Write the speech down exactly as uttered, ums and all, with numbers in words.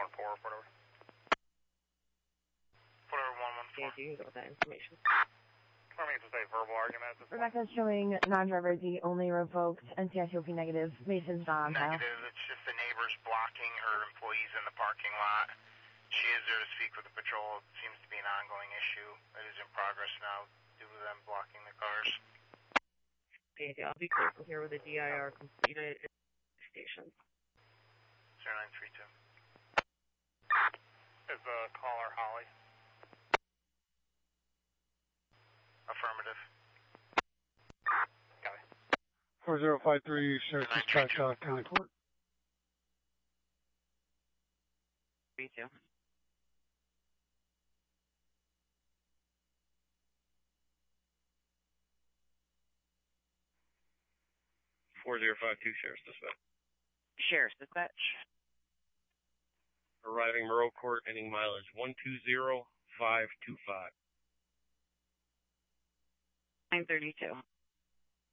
one four, whatever. Whatever one one four. Yeah, you can go with that information. I mean, it's a verbal argument. Rebecca's showing non-driver D only revoked, N C I T O P negative, Mason's not on file. Negative, it's just the neighbors blocking her employees in the parking lot. She is there to speak with the patrol. It seems to be an ongoing issue that is in progress now due to them blocking the cars. Okay, I'll be careful here with the D I R completed station. zero nine three two. Is the caller Holly? Affirmative. Got it. four zero five three, Sheriff's Dispatch, uh, County Court. Me too. four zero five two, Sheriff's Dispatch. Sheriff's Dispatch. Arriving Moreau Court, ending mileage one two zero five two five. nine thirty-two.